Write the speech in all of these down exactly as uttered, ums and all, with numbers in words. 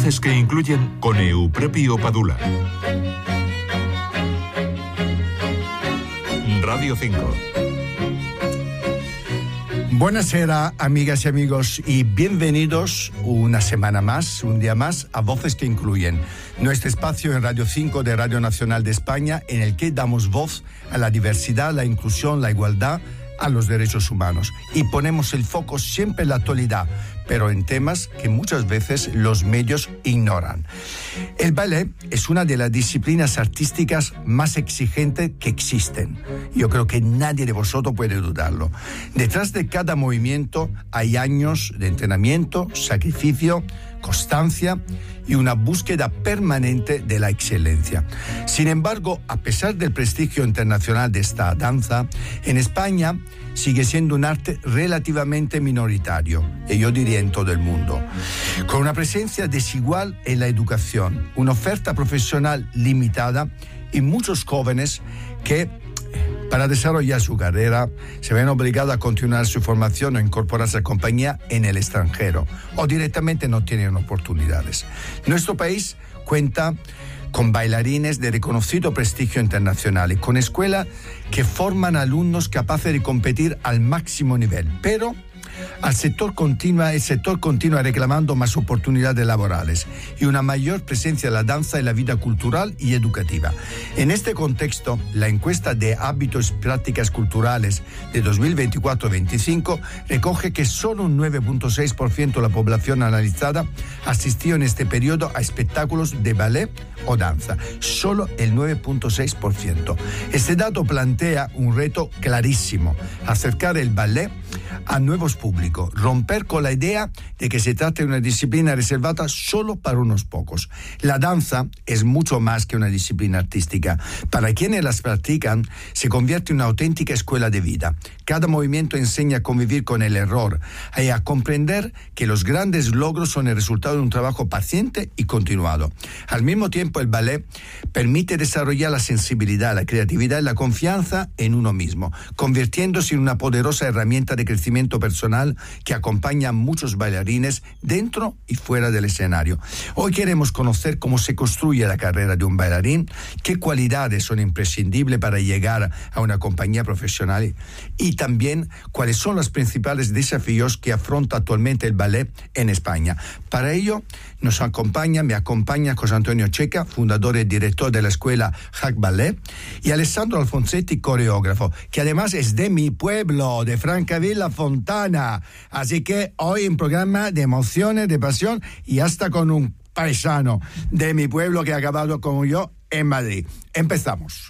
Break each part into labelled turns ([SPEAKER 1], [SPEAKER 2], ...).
[SPEAKER 1] Voces que incluyen con Eupropio Padula. Radio cinco.
[SPEAKER 2] Buonasera, amigas y amigos, y bienvenidos una semana más, un día más, a Voces que Incluyen, nuestro espacio en Radio cinco de Radio Nacional de España, en el que damos voz a la diversidad, la inclusión, la igualdad, a los derechos humanos. Y ponemos el foco siempre en la actualidad, pero en temas que muchas veces los medios ignoran. El ballet es una de las disciplinas artísticas más exigentes que existen. Yo creo que nadie de vosotros puede dudarlo. Detrás de cada movimiento hay años de entrenamiento, sacrificio, constancia y una búsqueda permanente de la excelencia. Sin embargo, a pesar del prestigio internacional de esta danza, en España sigue siendo un arte relativamente minoritario, y yo diría en todo el mundo, con una presencia desigual en la educación, una oferta profesional limitada y muchos jóvenes que, para desarrollar su carrera, se ven obligados a continuar su formación o incorporarse a compañía en el extranjero, o directamente no tienen oportunidades. Nuestro país cuenta con bailarines de reconocido prestigio internacional y con escuelas que forman alumnos capaces de competir al máximo nivel, pero al sector continúa, el sector continúa reclamando más oportunidades laborales y una mayor presencia de la danza en la vida cultural y educativa. En este contexto, la encuesta de hábitos y prácticas culturales de dos mil veinticuatro veinticinco recoge que solo un nueve punto seis por ciento de la población analizada asistió en este periodo a espectáculos de ballet o danza. Solo el nueve punto seis por ciento. Este dato plantea un reto clarísimo: acercar el ballet a nuevos públicos, romper con la idea de que se trata de una disciplina reservada solo para unos pocos. La danza es mucho más que una disciplina artística. Para quienes las practican, se convierte en una auténtica escuela de vida. Cada movimiento enseña a convivir con el error y a comprender que los grandes logros son el resultado de un trabajo paciente y continuado. Al mismo tiempo, el ballet permite desarrollar la sensibilidad, la creatividad y la confianza en uno mismo, convirtiéndose en una poderosa herramienta de crecimiento personal que acompaña a muchos bailarines dentro y fuera del escenario. Hoy queremos conocer cómo se construye la carrera de un bailarín, qué cualidades son imprescindibles para llegar a una compañía profesional y también cuáles son los principales desafíos que afronta actualmente el ballet en España. Para ello nos acompaña, me acompaña José Antonio Checa, fundador y director de la escuela Hack Ballet, y Alessandro Alfonsetti, coreógrafo, que además es de mi pueblo, de Francavilla Fontana. Así que hoy un programa de emociones, de pasión y hasta con un paisano de mi pueblo que ha acabado como yo en Madrid. Empezamos.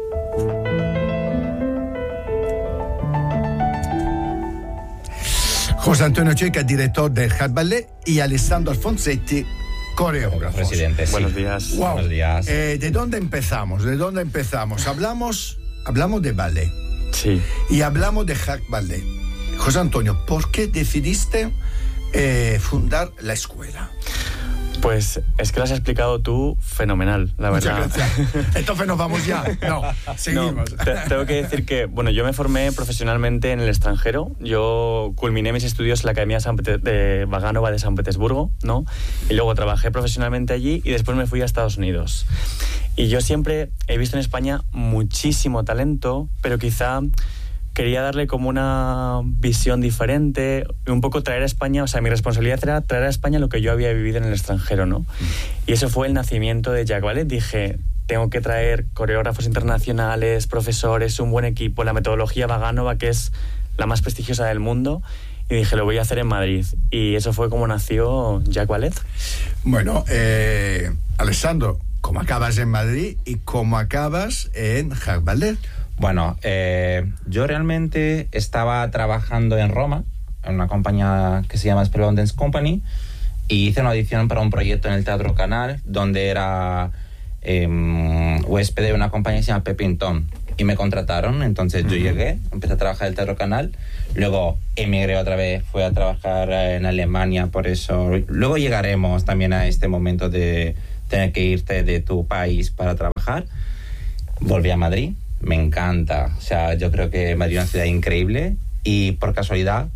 [SPEAKER 2] José Antonio Checa, director del Hack Ballet, y Alessandro Alfonsetti, coreógrafo.
[SPEAKER 3] Presidente, sí.
[SPEAKER 4] Buenos días.
[SPEAKER 2] Wow.
[SPEAKER 3] Buenos días.
[SPEAKER 2] Eh, ¿De dónde empezamos? ¿De dónde empezamos? Hablamos, hablamos de ballet.
[SPEAKER 4] Sí.
[SPEAKER 2] Y hablamos de Hack Ballet. José Antonio, ¿por qué decidiste eh, fundar la escuela?
[SPEAKER 4] Pues es que lo has explicado tú fenomenal, la verdad.
[SPEAKER 2] Muchas gracias. Entonces nos vamos ya. No, seguimos.
[SPEAKER 4] No, te, tengo que decir que, bueno, yo me formé profesionalmente en el extranjero. Yo culminé mis estudios en la Academia San Pete- de Vaganova de San Petersburgo, ¿no? Y luego trabajé profesionalmente allí y después me fui a Estados Unidos. Y yo siempre he visto en España muchísimo talento, pero quizá quería darle como una visión diferente, un poco traer a España, o sea, mi responsabilidad era traer a España lo que yo había vivido en el extranjero, ¿no? Mm. Y eso fue el nacimiento de Hack Ballet. Dije, tengo que traer coreógrafos internacionales, profesores, un buen equipo, la metodología Vaganova, que es la más prestigiosa del mundo, y dije, lo voy a hacer en Madrid. Y eso fue como nació Hack Ballet.
[SPEAKER 2] Bueno, eh, Alessandro, ¿cómo acabas en Madrid y cómo acabas en Hack Ballet?
[SPEAKER 3] Bueno, eh, yo realmente estaba trabajando en Roma, en una compañía que se llama Spellbound Dance Company, y hice una audición para un proyecto en el Teatro Canal, donde era eh, huésped de una compañía que se llama Pepinton, y me contrataron. Entonces yo llegué, empecé a trabajar en el Teatro Canal, luego emigré otra vez, fui a trabajar en Alemania, por eso luego llegaremos también a este momento de tener que irte de tu país para trabajar. Volví a Madrid. Me encanta, o sea, yo creo que Madrid es una ciudad increíble y por casualidad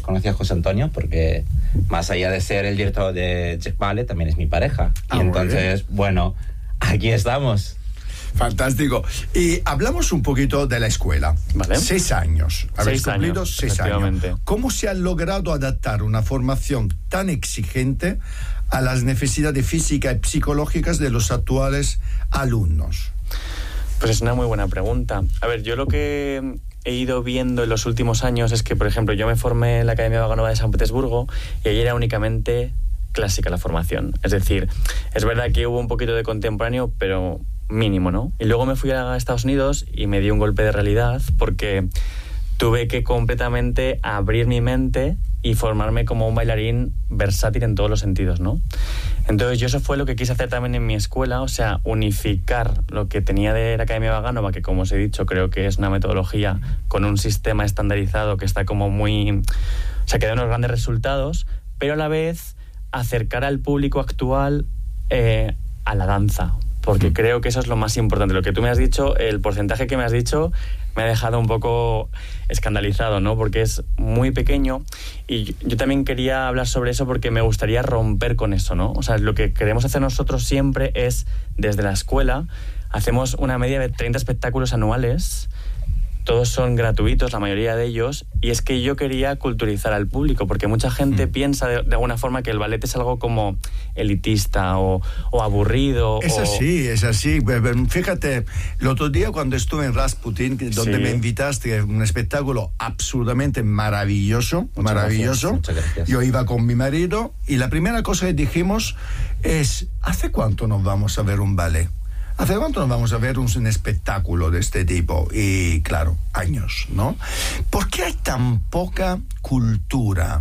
[SPEAKER 3] conocí a José Antonio porque más allá de ser el director de Czech Ballet, también es mi pareja.
[SPEAKER 2] Ah,
[SPEAKER 3] y entonces, bueno, aquí estamos.
[SPEAKER 2] Fantástico. Y hablamos un poquito de la escuela.
[SPEAKER 4] Vale.
[SPEAKER 2] Seis años. Habéis
[SPEAKER 4] Seis
[SPEAKER 2] cumplido
[SPEAKER 4] años,
[SPEAKER 2] seis años.
[SPEAKER 4] efectivamente.
[SPEAKER 2] ¿Cómo se ha logrado adaptar una formación tan exigente a las necesidades físicas y psicológicas de los actuales alumnos?
[SPEAKER 4] Pues es una muy buena pregunta. A ver, yo lo que he ido viendo en los últimos años es que, por ejemplo, yo me formé en la Academia Vaganova de San Petersburgo y allí era únicamente clásica la formación. Es decir, es verdad que hubo un poquito de contemporáneo, pero mínimo, ¿no? Y luego me fui a Estados Unidos y me di un golpe de realidad porque tuve que completamente abrir mi mente y formarme como un bailarín versátil en todos los sentidos, ¿no? Entonces yo eso fue lo que quise hacer también en mi escuela, o sea, unificar lo que tenía de la Academia Vaganova, que como os he dicho, creo que es una metodología con un sistema estandarizado que está como muy... O sea, que da unos grandes resultados, pero a la vez acercar al público actual eh, a la danza, porque creo que eso es lo más importante. Lo que tú me has dicho, el porcentaje que me has dicho, me ha dejado un poco escandalizado, ¿no? Porque es muy pequeño y yo también quería hablar sobre eso porque me gustaría romper con eso, ¿no? O sea, lo que queremos hacer nosotros siempre es, desde la escuela, hacemos una media de treinta espectáculos anuales. Todos son gratuitos, la mayoría de ellos, y es que yo quería culturizar al público, porque mucha gente mm. piensa de, de alguna forma que el ballet es algo como elitista o, o aburrido.
[SPEAKER 2] Es
[SPEAKER 4] o...
[SPEAKER 2] así, es así. Fíjate, el otro día cuando estuve en Rasputin, donde sí. me invitaste, un espectáculo absolutamente maravilloso, muchas maravilloso.
[SPEAKER 3] Gracias, muchas gracias.
[SPEAKER 2] Yo iba con mi marido y la primera cosa que dijimos es, ¿hace cuánto nos vamos a ver un ballet? ¿Hace cuánto nos vamos a ver un, un espectáculo de este tipo? Y claro, años, ¿no? ¿Por qué hay tan poca cultura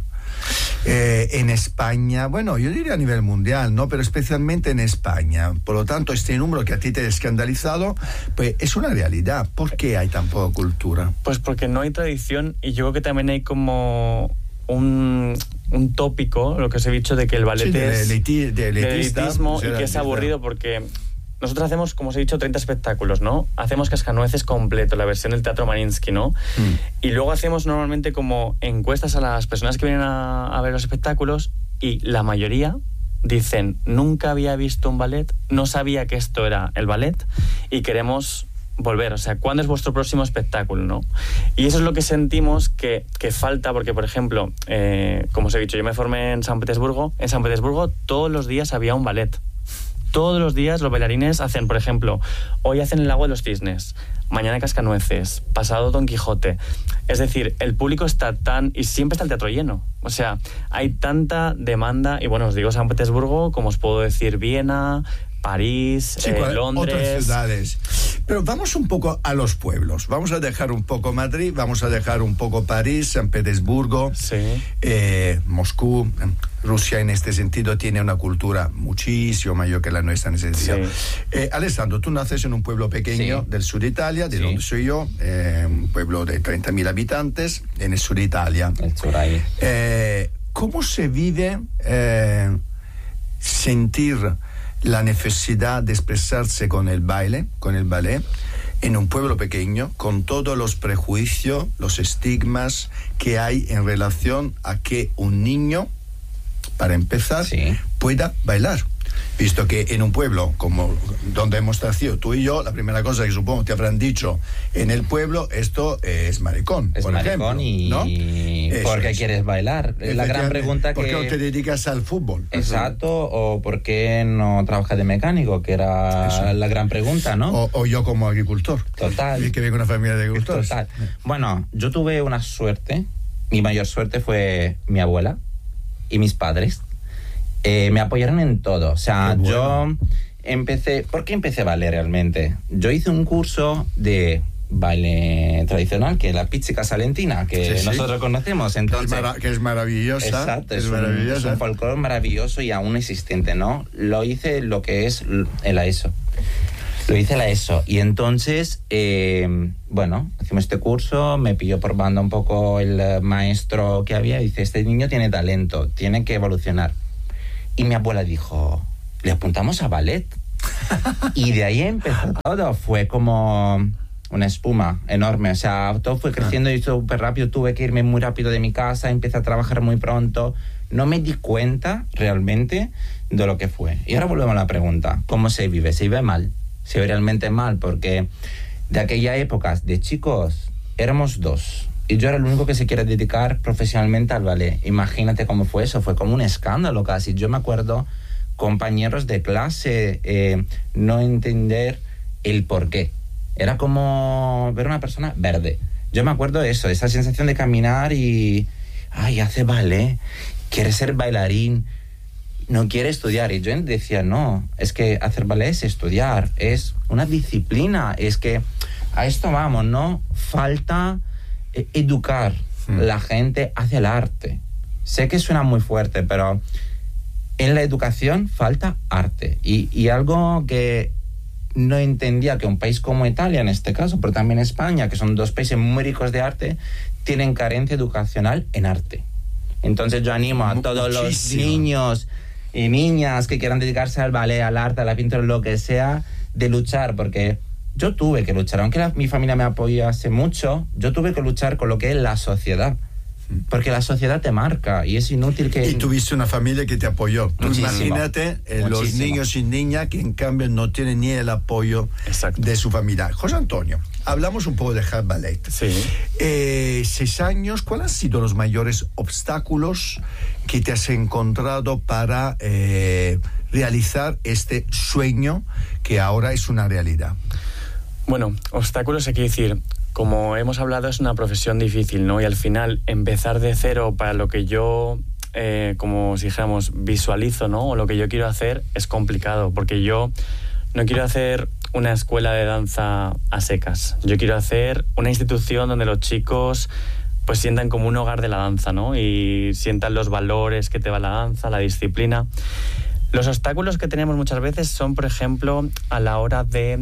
[SPEAKER 2] eh, en España? Bueno, yo diría a nivel mundial, ¿no? Pero especialmente en España. Por lo tanto, este número que a ti te ha escandalizado, pues es una realidad. ¿Por qué hay tan poca cultura?
[SPEAKER 4] Pues porque no hay tradición y yo creo que también hay como un, un tópico, lo que os he dicho, de que el ballet
[SPEAKER 2] sí,
[SPEAKER 4] es
[SPEAKER 2] de, eliti, de,
[SPEAKER 4] de elitismo
[SPEAKER 2] sí,
[SPEAKER 4] y que es aburrido porque... Nosotros hacemos, como os he dicho, treinta espectáculos, ¿no? Hacemos Cascanueces completo, la versión del Teatro Mariinsky, ¿no? Mm. Y luego hacemos normalmente como encuestas a las personas que vienen a, a ver los espectáculos y la mayoría dicen, nunca había visto un ballet, no sabía que esto era el ballet y queremos volver. O sea, ¿cuándo es vuestro próximo espectáculo, no? Y eso es lo que sentimos que, que falta, porque, por ejemplo, eh, como os he dicho, yo me formé en San Petersburgo. En San Petersburgo todos los días había un ballet. Todos los días los bailarines hacen, por ejemplo, hoy hacen el Lago de los Cisnes, mañana Cascanueces, pasado Don Quijote. Es decir, el público está tan... y siempre está el teatro lleno. O sea, hay tanta demanda, y bueno, os digo San Petersburgo, como os puedo decir Viena, París,
[SPEAKER 2] sí,
[SPEAKER 4] eh, Londres...
[SPEAKER 2] otras ciudades. Pero vamos un poco a los pueblos. Vamos a dejar un poco Madrid, vamos a dejar un poco París, San Petersburgo,
[SPEAKER 4] sí.
[SPEAKER 2] eh, Moscú. Rusia en este sentido tiene una cultura muchísimo mayor que la nuestra en ese sentido. Sí. Eh, Alessandro, tú naces en un pueblo pequeño sí. del sur de Italia, de sí. donde soy yo, eh, un pueblo de treinta mil habitantes en el sur de Italia.
[SPEAKER 3] El sur ahí.
[SPEAKER 2] Eh, ¿Cómo se vive eh, sentir la necesidad de expresarse con el baile, con el ballet, en un pueblo pequeño, con todos los prejuicios, los estigmas que hay en relación a que un niño, para empezar, sí. pueda bailar? Visto que en un pueblo como donde hemos nacido tú y yo, la primera cosa que supongo te habrán dicho en el pueblo, esto es maricón,
[SPEAKER 3] es
[SPEAKER 2] por
[SPEAKER 3] maricón
[SPEAKER 2] ejemplo,
[SPEAKER 3] y
[SPEAKER 2] ¿no?
[SPEAKER 3] ¿por qué quieres bailar? Es la gran pregunta que...
[SPEAKER 2] ¿Por qué no te dedicas al fútbol?
[SPEAKER 3] Exacto, o ¿por qué no trabajas de mecánico? Que era Eso. la gran pregunta, ¿no?
[SPEAKER 2] O, o yo como agricultor.
[SPEAKER 3] Total.
[SPEAKER 2] Y que vengo de una familia de agricultores.
[SPEAKER 3] Total. Bueno, yo tuve una suerte, mi mayor suerte fue mi abuela y mis padres. Eh, me apoyaron en todo. O sea, bueno. yo empecé... ¿Por qué empecé a bailar realmente? Yo hice un curso de baile tradicional, que es la pizzica salentina, que sí, nosotros sí. conocemos. Entonces,
[SPEAKER 2] que, es mara- que es maravillosa.
[SPEAKER 3] Exacto, es,
[SPEAKER 2] es,
[SPEAKER 3] un,
[SPEAKER 2] maravillosa.
[SPEAKER 3] es un folclore maravilloso y aún existente, ¿no? Lo hice lo que es el A E S O. Lo hice la ESO. Y entonces, eh, bueno, hicimos este curso, me pilló por banda un poco el maestro que había y dice, este niño tiene talento, tiene que evolucionar. Y mi abuela dijo, ¿le apuntamos a ballet? Y de ahí empezó todo. Fue como, una espuma enorme. O sea, todo fue creciendo y súper rápido. Tuve que irme muy rápido de mi casa, empecé a trabajar muy pronto. No me di cuenta realmente de lo que fue. Y ahora volvemos a la pregunta, ¿cómo se vive? ¿Se vive mal? Se vive realmente mal, porque de aquella época de chicos éramos dos. Y yo era el único que se quiere dedicar profesionalmente al ballet. Imagínate cómo fue eso, fue como un escándalo casi. Yo me acuerdo, compañeros de clase, eh, no entender el por qué. Era como ver una persona verde. Yo me acuerdo de eso, esa sensación de caminar y... Ay, hace ballet, quiere ser bailarín, no quiere estudiar. Y yo decía, no, es que hacer ballet es estudiar, es una disciplina, es que a esto vamos, ¿no? Falta eh, educar mm. la gente hacia el arte. Sé que suena muy fuerte, pero en la educación falta arte. Y, y algo que no entendía, que un país como Italia en este caso, pero también España, que son dos países muy ricos de arte, tienen carencia educacional en arte. Entonces yo animo a todos Muchísimo. los niños y niñas que quieran dedicarse al ballet, al arte, a la pintura, lo que sea, de luchar, porque yo tuve que luchar, aunque la, mi familia me apoyase mucho, yo tuve que luchar con lo que es la sociedad, porque la sociedad te marca y es inútil que...
[SPEAKER 2] Y tuviste una familia que te apoyó. Tú
[SPEAKER 3] Muchísimo.
[SPEAKER 2] imagínate eh, los
[SPEAKER 3] Muchísimo.
[SPEAKER 2] niños y niñas que en cambio no tienen ni el apoyo
[SPEAKER 4] Exacto.
[SPEAKER 2] de su familia. José Antonio, hablamos un poco de Hard Ballet.
[SPEAKER 4] Sí.
[SPEAKER 2] Eh, seis años, ¿cuáles han sido los mayores obstáculos que te has encontrado para eh, realizar este sueño que ahora es una realidad?
[SPEAKER 4] Bueno, obstáculos hay que decir... Como hemos hablado, es una profesión difícil, ¿no? Y al final, empezar de cero para lo que yo, eh, como si dijéramos, visualizo, ¿no? O lo que yo quiero hacer, es complicado, porque yo no quiero hacer una escuela de danza a secas. Yo quiero hacer una institución donde los chicos pues sientan como un hogar de la danza, ¿no? Y sientan los valores que te va la danza, la disciplina. Los obstáculos que tenemos muchas veces son, por ejemplo, a la hora de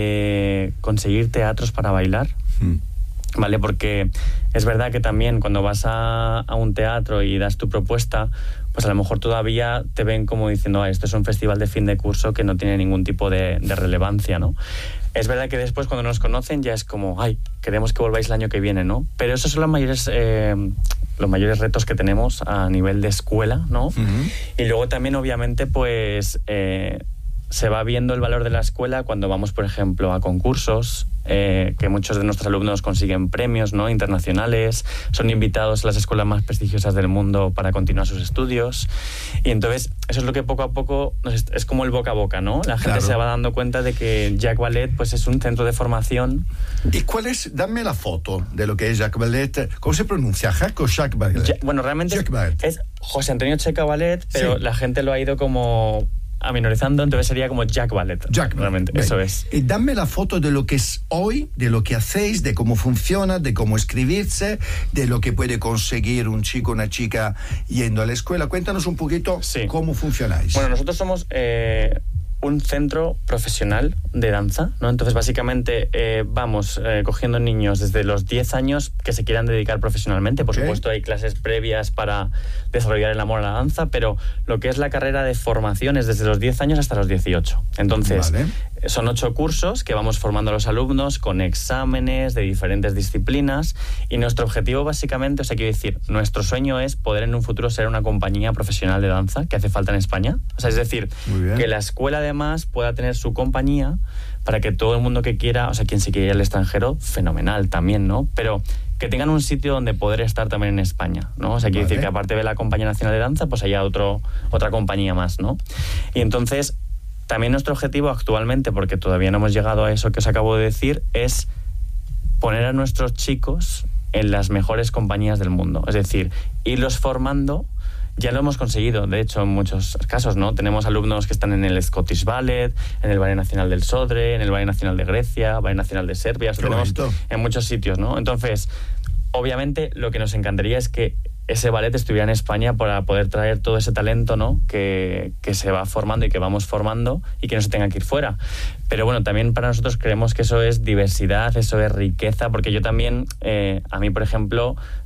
[SPEAKER 4] eh, conseguir teatros para bailar. Mm. ¿Vale? Porque es verdad que también cuando vas a, a un teatro y das tu propuesta, pues a lo mejor todavía te ven como diciendo, ah, esto es un festival de fin de curso que no tiene ningún tipo de, de relevancia, ¿no? Es verdad que después cuando nos conocen ya es como, ay, queremos que volváis el año que viene, ¿no? Pero esos son los mayores, eh, los mayores retos que tenemos a nivel de escuela, ¿no? Uh-huh. Y luego también, obviamente, pues... Eh, se va viendo el valor de la escuela cuando vamos, por ejemplo, a concursos, eh, que muchos de nuestros alumnos consiguen premios, ¿no? internacionales, son invitados a las escuelas más prestigiosas del mundo para continuar sus estudios. Y entonces, eso es lo que poco a poco es, es como el boca a boca, ¿no? La gente claro. se va dando cuenta de que Jacques Ballet pues, es un centro de formación.
[SPEAKER 2] ¿Y cuál es? Dame la foto de lo que es Jacques Ballet. ¿Cómo se pronuncia? ¿Jacques o Jacques Ballet?
[SPEAKER 4] Ja, bueno, realmente es, es José Antonio Checa Ballet, pero sí. la gente lo ha ido como... aminorizando, entonces sería como Jacques Ballet.
[SPEAKER 2] Jacques
[SPEAKER 4] realmente,
[SPEAKER 2] Ballet.
[SPEAKER 4] Eso es.
[SPEAKER 2] Y dame la foto de lo que es hoy, de lo que hacéis, de cómo funciona, de cómo escribirse, de lo que puede conseguir un chico o una chica yendo a la escuela. Cuéntanos un poquito sí. cómo funcionáis.
[SPEAKER 4] Bueno, nosotros somos eh, un centro profesional de danza, ¿no? Entonces, básicamente, eh, vamos eh, cogiendo niños desde los diez años que se quieran dedicar profesionalmente. Por okay. supuesto, hay clases previas para desarrollar el amor a la danza, pero lo que es la carrera de formación es desde los diez años hasta los dieciocho. Entonces, vale. son ocho cursos que vamos formando a los alumnos con exámenes de diferentes disciplinas y nuestro objetivo, básicamente, o sea, quiero decir, nuestro sueño es poder en un futuro ser una compañía profesional de danza que hace falta en España. O sea, es decir, que la escuela de más pueda tener su compañía para que todo el mundo que quiera, o sea, quien se quiera ir al extranjero, fenomenal también, ¿no? Pero que tengan un sitio donde poder estar también en España, ¿no? O sea, quiere vale. decir que aparte de la Compañía Nacional de Danza, pues haya otro, otra compañía más, ¿no? Y entonces, también nuestro objetivo actualmente, porque todavía no hemos llegado a eso que os acabo de decir, es poner a nuestros chicos en las mejores compañías del mundo. Es decir, irlos formando. Ya lo hemos conseguido, de hecho, en muchos casos, ¿no? Tenemos alumnos que están en el Scottish Ballet, en el Ballet Nacional del Sodre, en el Ballet Nacional de Grecia, Ballet Nacional de Serbia, o sea, tenemos en muchos sitios, ¿no? Entonces, obviamente, lo que nos encantaría es que ese ballet estuviera en España para poder traer todo ese talento, ¿no? Que, que se va formando y que vamos formando y que no se tenga que ir fuera. Pero bueno, también para nosotros creemos que eso es diversidad, eso es riqueza, porque yo también, eh, a mí, por ejemplo,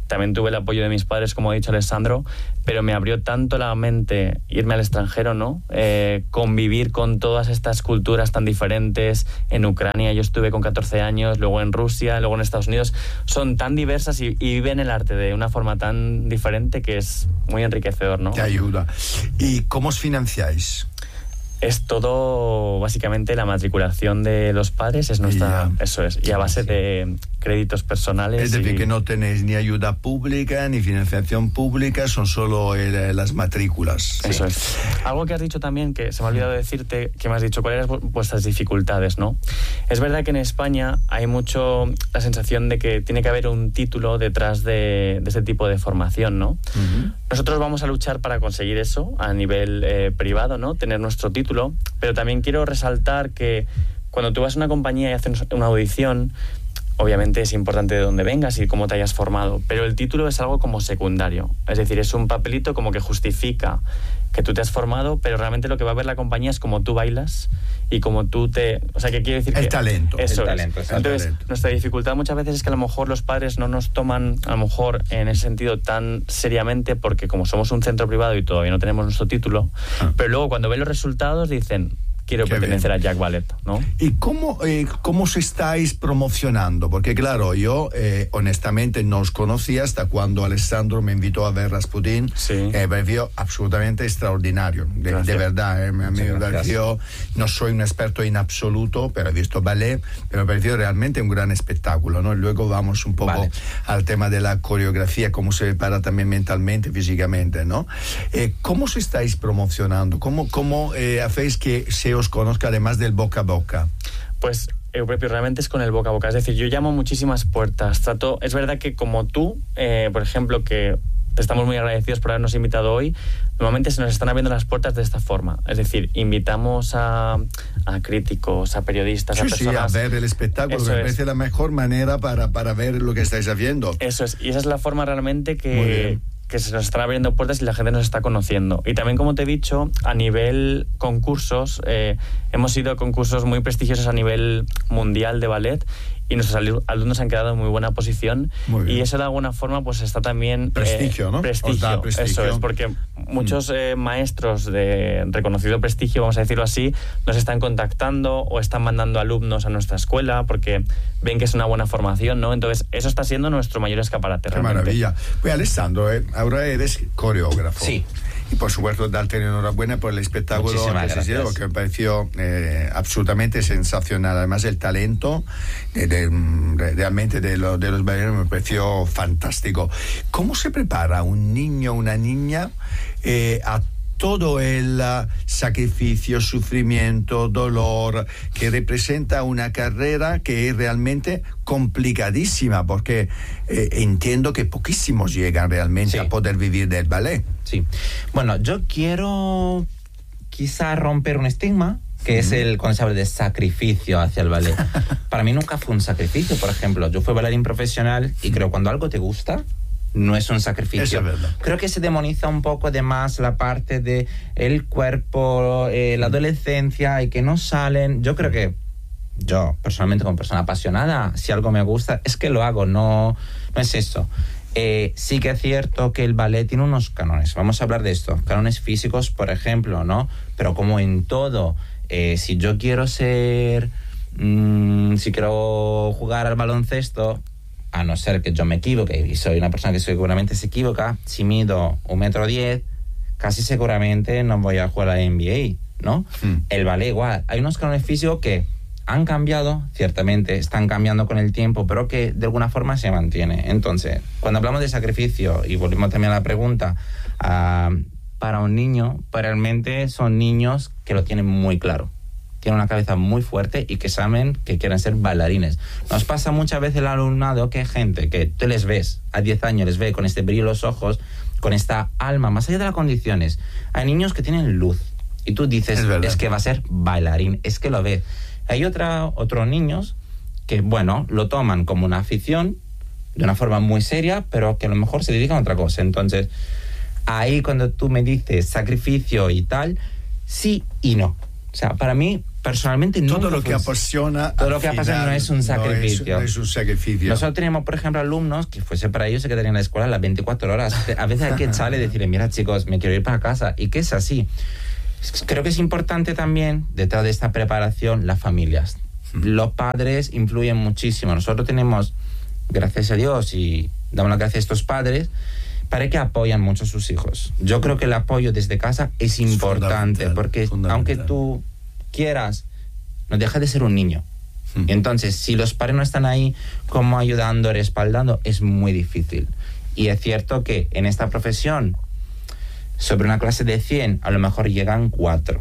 [SPEAKER 4] también tuve el apoyo de mis padres, como ha dicho Alessandro, pero me abrió tanto la mente irme al extranjero, ¿no? Eh, convivir con todas estas culturas tan diferentes. En Ucrania yo estuve con catorce años, luego en Rusia, luego en Estados Unidos. Son tan diversas y, y viven el arte de una forma tan diferente que es muy enriquecedor, ¿no?
[SPEAKER 2] Te ayuda. ¿Y cómo os financiáis?
[SPEAKER 4] Es todo, básicamente, la matriculación de los padres, es nuestra,
[SPEAKER 2] Ya.
[SPEAKER 4] eso es, y a base
[SPEAKER 3] Sí.
[SPEAKER 4] de créditos personales.
[SPEAKER 2] Es decir,
[SPEAKER 4] y...
[SPEAKER 2] que no tenéis ni ayuda pública, ni financiación pública, son solo eh, las matrículas.
[SPEAKER 4] Eso es. Algo que has dicho también, que se me ha olvidado decirte, que me has dicho, ¿cuáles eran vuestras dificultades, no? Es verdad que en España hay mucho la sensación de que tiene que haber un título detrás de, de este tipo de formación, ¿no?
[SPEAKER 2] Uh-huh.
[SPEAKER 4] Nosotros vamos a luchar para conseguir eso a nivel eh, privado, ¿no? Tener nuestro título, pero también quiero resaltar que cuando tú vas a una compañía y haces una audición, obviamente es importante de dónde vengas y cómo te hayas formado, pero el título es algo como secundario. Es decir, es un papelito como que justifica que tú te has formado, pero realmente lo que va a ver la compañía es cómo tú bailas y cómo tú te... O sea, ¿qué quiere decir?
[SPEAKER 2] El
[SPEAKER 4] que
[SPEAKER 2] talento.
[SPEAKER 4] Eso
[SPEAKER 3] El
[SPEAKER 4] es.
[SPEAKER 3] talento, exacto.
[SPEAKER 4] Entonces,
[SPEAKER 2] El talento.
[SPEAKER 4] nuestra dificultad muchas veces es que a lo mejor los padres no nos toman, a lo mejor, en ese sentido tan seriamente, porque como somos un centro privado y todavía no tenemos nuestro título,
[SPEAKER 2] Ah.
[SPEAKER 4] pero luego cuando ven los resultados dicen... Quiero
[SPEAKER 2] Qué
[SPEAKER 4] pertenecer
[SPEAKER 2] bien.
[SPEAKER 4] a Jack Ballet, ¿no?
[SPEAKER 2] ¿Y cómo, eh, cómo os estáis promocionando? Porque claro, yo eh, honestamente no os conocía hasta cuando Alessandro me invitó a ver Rasputin.
[SPEAKER 4] Sí.
[SPEAKER 2] Eh, me pareció absolutamente extraordinario, de,
[SPEAKER 4] Gracias.
[SPEAKER 2] de verdad. Eh, me, me
[SPEAKER 3] Muchas gracias.
[SPEAKER 2] pareció, no soy un experto en absoluto, pero he visto ballet, pero me pareció realmente un gran espectáculo, ¿no? Luego vamos un poco
[SPEAKER 3] Vale.
[SPEAKER 2] al tema de la coreografía, cómo se prepara también mentalmente, físicamente, ¿no? Eh, ¿Cómo os estáis promocionando? ¿Cómo, cómo eh, hacéis que se os conozca además del boca a boca?
[SPEAKER 4] Pues Euprepio realmente es con el boca a boca. Es decir, yo llamo muchísimas puertas. Trato, es verdad que como tú, eh, por ejemplo, que te estamos muy agradecidos por habernos invitado hoy, normalmente se nos están abriendo las puertas de esta forma. Es decir, invitamos a, a críticos, a periodistas,
[SPEAKER 2] Sí,
[SPEAKER 4] a
[SPEAKER 2] sí, a
[SPEAKER 4] personas...
[SPEAKER 2] ver el espectáculo,
[SPEAKER 4] Eso
[SPEAKER 2] me
[SPEAKER 4] es.
[SPEAKER 2] parece la mejor manera para, para ver lo que estáis haciendo.
[SPEAKER 4] Eso es, y esa es la forma realmente
[SPEAKER 2] Muy
[SPEAKER 4] que,
[SPEAKER 2] bien.
[SPEAKER 4] que se nos están abriendo puertas y la gente nos está conociendo. Y también, como te he dicho, a nivel concursos, eh, hemos ido a concursos muy prestigiosos a nivel mundial de ballet y nuestros alu- alumnos han quedado en muy buena posición.
[SPEAKER 2] Muy bien.
[SPEAKER 4] Y eso de alguna forma pues está también...
[SPEAKER 2] Prestigio,
[SPEAKER 4] eh,
[SPEAKER 2] ¿no? Os
[SPEAKER 4] Prestigio,
[SPEAKER 2] da prestigio.
[SPEAKER 4] eso es, porque muchos eh, maestros de reconocido prestigio, vamos a decirlo así, nos están contactando o están mandando alumnos a nuestra escuela porque ven que es una buena formación, ¿no? Entonces, eso está siendo nuestro mayor escaparate.
[SPEAKER 2] Qué
[SPEAKER 4] realmente.
[SPEAKER 2] maravilla. Pues Alessandro, eh, ahora eres coreógrafo.
[SPEAKER 3] Sí.
[SPEAKER 2] Y por supuesto, darte enhorabuena por el espectáculo
[SPEAKER 3] Muchísimas
[SPEAKER 2] que se
[SPEAKER 3] gracias.
[SPEAKER 2] hicieron, que me pareció eh, absolutamente sensacional. Además, el talento de, de, de, realmente de, lo, de los bailarinos me pareció fantástico. ¿Cómo se prepara un niño o una niña eh, a todo el uh, sacrificio, sufrimiento, dolor que representa una carrera que es realmente complicadísima? Porque eh, entiendo que poquísimos llegan realmente
[SPEAKER 3] Sí.
[SPEAKER 2] a poder vivir del ballet.
[SPEAKER 3] Sí. Bueno, yo quiero quizá romper un estigma, que es el cuando se habla de sacrificio hacia el ballet. Para mí nunca fue un sacrificio, por ejemplo. Yo fui bailarín profesional y creo que cuando algo te gusta, no es un sacrificio.
[SPEAKER 2] Eso es verdad.
[SPEAKER 3] Creo que se demoniza un poco de más la parte de el cuerpo, eh, la adolescencia y que no salen. Yo creo que yo, personalmente, como persona apasionada, si algo me gusta, es que lo hago, no, no es eso. Eh, sí que es cierto que el ballet tiene unos cánones. Vamos a hablar de esto. Cánones físicos, por ejemplo, ¿no? Pero como en todo, eh, si yo quiero ser... Mmm, si quiero jugar al baloncesto, a no ser que yo me equivoque, y soy una persona que seguramente se equivoca, si mido un metro diez, casi seguramente no voy a jugar a la N B A, ¿no?
[SPEAKER 2] Mm.
[SPEAKER 3] El ballet igual. Hay unos cánones físicos que han cambiado, ciertamente, están cambiando con el tiempo, pero que de alguna forma se mantiene. Entonces, cuando hablamos de sacrificio, y volvemos también a la pregunta, uh, para un niño, realmente son niños que lo tienen muy claro. Tienen una cabeza muy fuerte y que saben que quieren ser bailarines. Nos pasa muchas veces el alumnado que hay gente que tú les ves a diez años, les ves con este brillo en los ojos, con esta alma, más allá de las condiciones. Hay niños que tienen luz y tú dices,
[SPEAKER 2] Es verdad.
[SPEAKER 3] es que va a ser bailarín, es que lo ves. Hay otra, otros niños que, bueno, lo toman como una afición de una forma muy seria, pero que a lo mejor se dedican a otra cosa. Entonces, ahí cuando tú me dices sacrificio y tal, sí y no. O sea, para mí, personalmente
[SPEAKER 2] todo
[SPEAKER 3] nunca
[SPEAKER 2] lo que
[SPEAKER 3] fue-
[SPEAKER 2] apasiona
[SPEAKER 3] todo
[SPEAKER 2] al
[SPEAKER 3] lo que apasiona
[SPEAKER 2] final
[SPEAKER 3] no es un sacrificio.
[SPEAKER 2] no es, no es un sacrificio.
[SPEAKER 3] Nosotros tenemos, por ejemplo, alumnos que fuese para ellos se quedarían en la escuela las veinticuatro horas. A veces hay que echarle y decirle, mira chicos, me quiero ir para casa. Y que es así. Creo que es importante también, detrás de esta preparación, las familias. Los padres influyen muchísimo. Nosotros tenemos, gracias a Dios, y damos las gracias a estos padres, para que apoyan mucho a sus hijos. Yo creo que el apoyo desde casa es importante,
[SPEAKER 2] fundamental,
[SPEAKER 3] porque
[SPEAKER 2] fundamental.
[SPEAKER 3] aunque tú quieras, no deja de ser un niño.
[SPEAKER 2] Mm.
[SPEAKER 3] Y entonces, si los padres no están ahí como ayudando, respaldando, es muy difícil. Y es cierto que en esta profesión, sobre una clase de cien, a lo mejor llegan cuatro.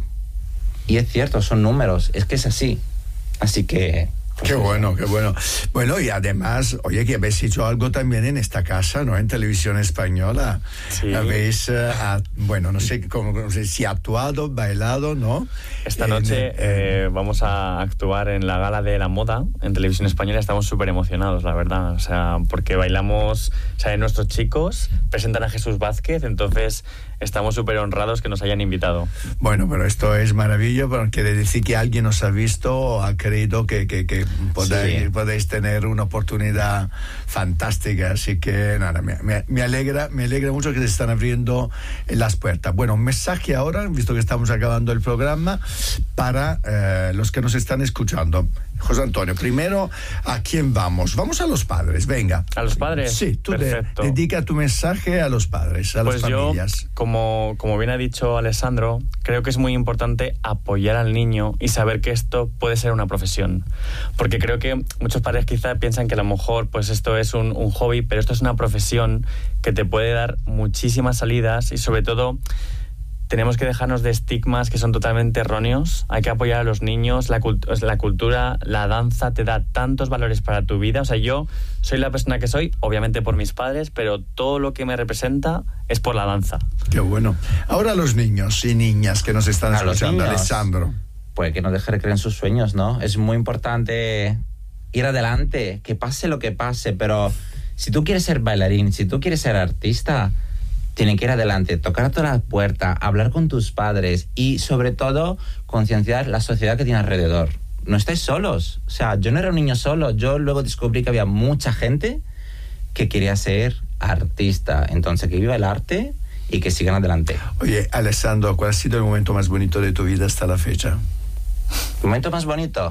[SPEAKER 3] Y es cierto, son números, es que es así. Así que...
[SPEAKER 2] Qué bueno, qué bueno. Bueno, y además, oye, que habéis hecho algo también en esta casa, ¿no? En Televisión Española.
[SPEAKER 4] Sí.
[SPEAKER 2] Habéis, uh, a, bueno, no sé cómo, no sé si actuado, bailado, ¿no?
[SPEAKER 4] Esta
[SPEAKER 2] En,
[SPEAKER 4] noche
[SPEAKER 2] en,
[SPEAKER 4] eh, vamos a actuar en la gala de la moda en Televisión Española. Estamos súper emocionados, la verdad. O sea, porque bailamos, o sea, nuestros chicos presentan a Jesús Vázquez, entonces estamos súper honrados que nos hayan invitado.
[SPEAKER 2] Bueno, pero esto es maravilloso, porque quiere decir que alguien os ha visto o ha creído que, que, que podéis,
[SPEAKER 3] Sí.
[SPEAKER 2] podéis tener una oportunidad fantástica. Así que nada, me, me, me alegra, me alegra mucho que se están abriendo las puertas. Bueno, un mensaje ahora, visto que estamos acabando el programa, para eh, los que nos están escuchando. José Antonio, primero, ¿a quién vamos? Vamos a los padres, venga.
[SPEAKER 4] ¿A los padres?
[SPEAKER 2] Sí, tú de,
[SPEAKER 4] Perfecto.
[SPEAKER 2] dedica tu mensaje a los padres, a
[SPEAKER 4] Pues
[SPEAKER 2] las
[SPEAKER 4] yo,
[SPEAKER 2] familias.
[SPEAKER 4] como, como bien ha dicho Alessandro, creo que es muy importante apoyar al niño y saber que esto puede ser una profesión. Porque creo que muchos padres quizá piensan que a lo mejor pues esto es un, un hobby, pero esto es una profesión que te puede dar muchísimas salidas y sobre todo tenemos que dejarnos de estigmas que son totalmente erróneos. Hay que apoyar a los niños. La, cult- la cultura, la danza te da tantos valores para tu vida. O sea, yo soy la persona que soy, obviamente por mis padres, pero todo lo que me representa es por la danza.
[SPEAKER 2] Qué bueno. Ahora los niños y niñas que nos están
[SPEAKER 3] A los
[SPEAKER 2] escuchando,
[SPEAKER 3] niños.
[SPEAKER 2] Alessandro.
[SPEAKER 3] Pues que no deje de creer en sus sueños, ¿no? Es muy importante ir adelante, que pase lo que pase, pero si tú quieres ser bailarín, si tú quieres ser artista, tienen que ir adelante, tocar todas las puertas, hablar con tus padres y, sobre todo, concienciar la sociedad que tiene alrededor. No estáis solos. O sea, yo no era un niño solo. Yo luego descubrí que había mucha gente que quería ser artista. Entonces, que viva el arte y que sigan adelante.
[SPEAKER 2] Oye, Alessandro, ¿cuál ha sido el momento más bonito de tu vida hasta la fecha?
[SPEAKER 3] ¿El momento más bonito?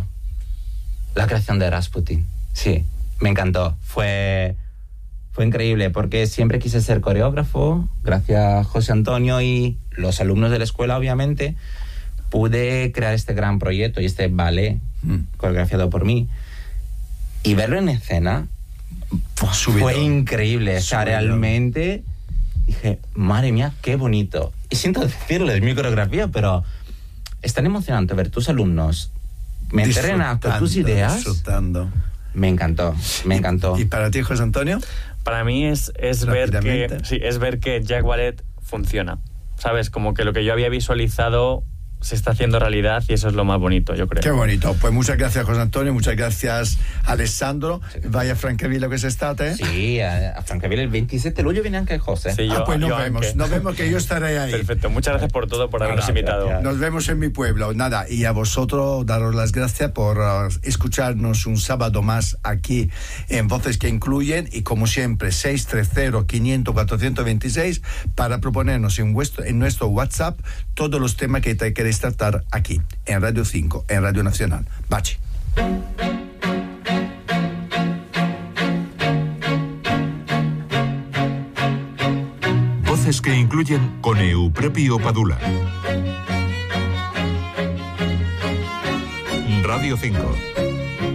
[SPEAKER 3] La creación de Rasputin. Sí, me encantó. Fue... Fue increíble porque siempre quise ser coreógrafo. Gracias a José Antonio y los alumnos de la escuela, obviamente, pude crear este gran proyecto y este ballet
[SPEAKER 2] Mm.
[SPEAKER 3] coreografiado por mí. Y verlo en escena
[SPEAKER 2] Subidón.
[SPEAKER 3] fue increíble. O sea,
[SPEAKER 2] Subidón.
[SPEAKER 3] realmente dije, madre mía, qué bonito. Y siento decirlo, es mi coreografía, pero es tan emocionante ver tus alumnos meter en acto tus
[SPEAKER 2] Disfrutando,
[SPEAKER 3] ideas.
[SPEAKER 2] disfrutando.
[SPEAKER 3] Me encantó, me encantó.
[SPEAKER 2] ¿Y para ti, José Antonio?
[SPEAKER 4] Para mí es, es, ver que,
[SPEAKER 2] Rápidamente.
[SPEAKER 4] sí, es ver que Jack Ballet funciona. ¿Sabes? Como que lo que yo había visualizado se está haciendo realidad y eso es lo más bonito, yo creo.
[SPEAKER 2] Qué bonito. Pues muchas gracias, José Antonio, muchas gracias, Alessandro. Vaya Francavilla que se está, ¿eh?
[SPEAKER 3] Sí, a, a Francavilla el veintisiete de luglio viene anche José.
[SPEAKER 4] Sí,
[SPEAKER 2] Ah,
[SPEAKER 4] yo-
[SPEAKER 2] pues nos
[SPEAKER 4] yo
[SPEAKER 2] vemos,
[SPEAKER 4] anche.
[SPEAKER 2] nos vemos que yo estaré ahí.
[SPEAKER 4] Perfecto, muchas gracias por todo, por habernos
[SPEAKER 3] Nada,
[SPEAKER 4] invitado.
[SPEAKER 3] gracias.
[SPEAKER 2] Nos vemos en mi pueblo. Nada, y a vosotros daros las gracias por uh, escucharnos un sábado más aquí en Voces que Incluyen y como siempre seis tres cero, quinientos, cuatrocientos veintiséis para proponernos en, vuestro, en nuestro WhatsApp todos los temas que te queréis tratar aquí en Radio cinco, en Radio Nacional. Baci.
[SPEAKER 1] Voces que incluyen con Eupropio Padula. Radio cinco.